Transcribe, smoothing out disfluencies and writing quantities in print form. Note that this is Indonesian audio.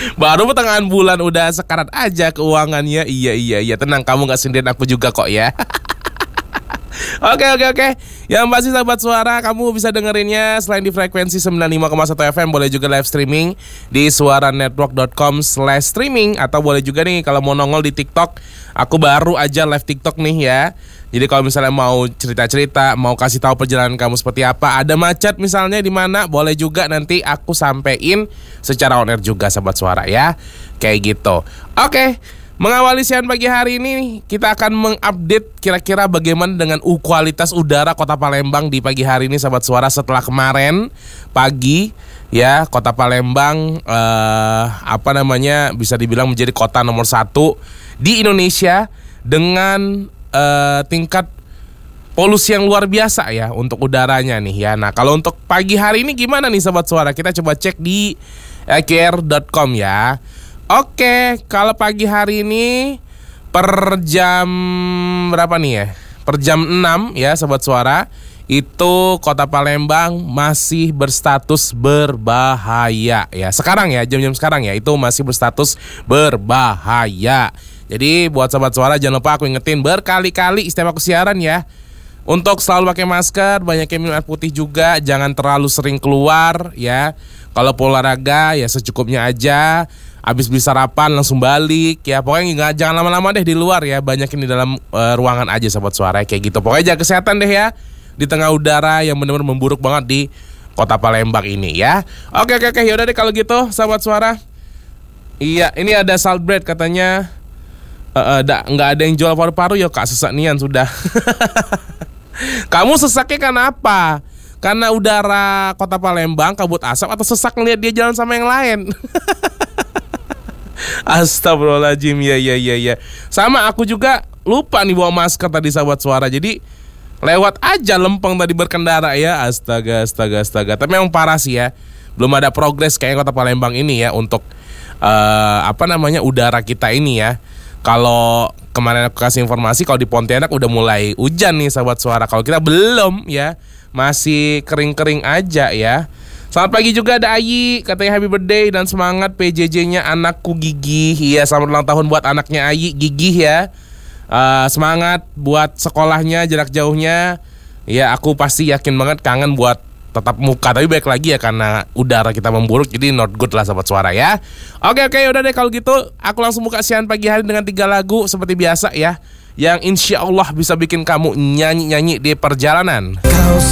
Baru pertengahan bulan udah sekarat aja keuangannya. Iya, tenang, kamu gak sendirian, aku juga kok ya. Oke. Yang pasti sahabat suara, kamu bisa dengerinnya selain di frekuensi 95,1 FM, boleh juga live streaming di suaranetwork.com/streaming. Atau boleh juga nih kalau mau nongol di TikTok. Aku baru aja live TikTok nih ya. Jadi kalau misalnya mau cerita-cerita, mau kasih tahu perjalanan kamu seperti apa, ada macet misalnya di mana, boleh juga nanti aku sampein secara on air juga sahabat suara ya. Kayak gitu. Oke. Mengawali siang pagi hari ini, kita akan mengupdate kira-kira bagaimana dengan kualitas udara Kota Palembang di pagi hari ini sahabat suara, setelah kemarin pagi ya Kota Palembang bisa dibilang menjadi kota nomor 1 di Indonesia dengan tingkat polusi yang luar biasa ya untuk udaranya nih ya. Nah, kalau untuk pagi hari ini gimana nih sahabat suara? Kita coba cek di AQR.com ya. Oke, kalau pagi hari ini per jam berapa nih ya? Per jam 6 ya sahabat suara, itu Kota Palembang masih berstatus berbahaya ya. Sekarang ya, jam-jam sekarang ya, itu masih berstatus berbahaya. Jadi buat sahabat suara jangan lupa aku ingetin berkali-kali setiap aku siaran ya, untuk selalu pakai masker, banyakin minum air putih juga, jangan terlalu sering keluar ya. Kalau olahraga ya secukupnya aja. Habis beli sarapan langsung balik ya. Pokoknya jangan lama-lama deh di luar ya. Banyakin di dalam ruangan aja sahabat suara kayak gitu. Pokoknya jaga kesehatan deh ya di tengah udara yang benar-benar memburuk banget di Kota Palembang ini ya. Oke. Yaudah deh kalau gitu sahabat suara. Iya, ini ada Saltbread katanya nggak ada yang jual paru-paru ya kak, sesak nian sudah. Kamu sesaknya karena apa? Karena udara Kota Palembang kabut asap, atau sesak ngeliat dia jalan sama yang lain? Astagfirullahaladzim, ya. Sama aku juga lupa nih bawa masker tadi sahabat suara. Jadi lewat aja lempeng tadi berkendara ya. Astaga. Tapi memang parah sih ya. Belum ada progres kayak Kota Palembang ini ya untuk udara kita ini ya. Kalau kemarin aku kasih informasi, kalau di Pontianak udah mulai hujan nih sahabat suara. Kalau kita belum ya, masih kering-kering aja ya. Selamat pagi juga ada Ayi, katanya happy birthday dan semangat PJJ-nya anakku Gigi. Iya, selamat ulang tahun buat anaknya Ayi, Gigi ya. Semangat buat sekolahnya, jarak jauhnya. Ya, aku pasti yakin banget kangen buat tetap muka, tapi baik lagi ya karena udara kita memburuk, jadi not good lah sahabat suara ya. Oke, udah deh kalau gitu aku langsung buka siaran pagi hari dengan 3 lagu seperti biasa ya, yang insya Allah bisa bikin kamu nyanyi-nyanyi di perjalanan.